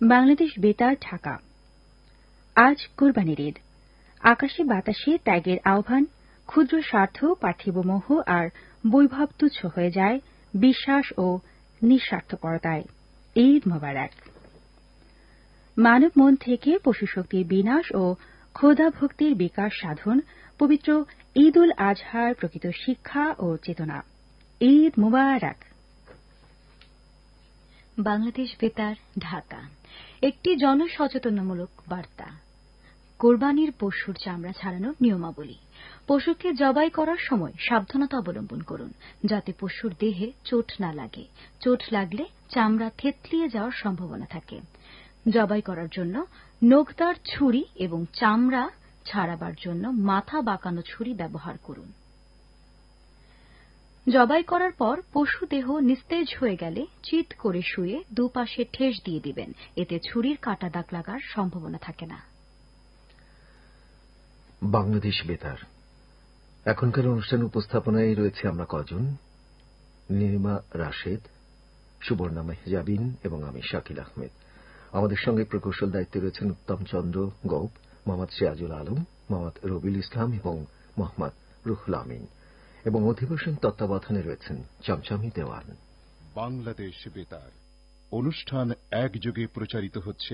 বাংলাদেশ বেতার, ঢাকা। আজ কোরবানির ঈদ। আকাশে বাতাসে ত্যাগের আহ্বান, ক্ষুদ্র স্বার্থ, পার্থিব মোহ আর বৈভব তুচ্ছ হয়ে যায় বিশ্বাস ও নিঃস্বার্থপরতায়। ঈদ মোবারক। মানব মন থেকে পশুশক্তির বিনাশ ও খোদা ভক্তির বিকাশ সাধন পবিত্র ঈদ উল আজহার প্রকৃত শিক্ষা ও চেতনা। ঈদ মুবারক। বাংলাদেশ বেতার, ঢাকা। একটি জনসচেতনামূলক বার্তা। কোরবানির পশুর চামড়া ছাড়ানোর নিয়মাবলী। পশুকে জবাই করার সময় সাবধানতা অবলম্বন করুন, যাতে পশুর দেহে চোট না লাগে। চোট লাগলে চামড়া থেতলিয়ে যাওয়ার সম্ভাবনা থাকে। জবাই করার জন্য নখদার ছুরি এবং চামড়া ছাড়াবার জন্য মাথা বাঁকানো ছুরি ব্যবহার করুন। জবাই করার পর পশু দেহ নিস্তেজ হয়ে গেলে চিৎ করে শুয়ে দুপাশে ঠেস দিয়ে দিবেন, এতে ছুরির কাটা দাগ লাগার সম্ভাবনা থাকে না। বাংলাদেশ বেতার। এখনকার অনুষ্ঠান উপস্থাপনায় রয়েছে আমরা কজন: নীলিমা রাশেদ, সুবর্ণা মেহজাবিন এবং আমি শাকিল আহমেদ। আমাদের সঙ্গে প্রকৌশল দায়িত্বে রয়েছেন উত্তম চন্দ্র গৌপ, মোহাম্মদ সিরাজুল আলম, মোহাম্মদ রবিউল ইসলাম এবং মোহাম্মদ রুহুল আমিন, এবং অধিবেশন তত্ত্বাবধানে রয়েছেন চমচমি দেওয়ান। বাংলাদেশ বেতার অনুষ্ঠান একযোগে প্রচারিত হচ্ছে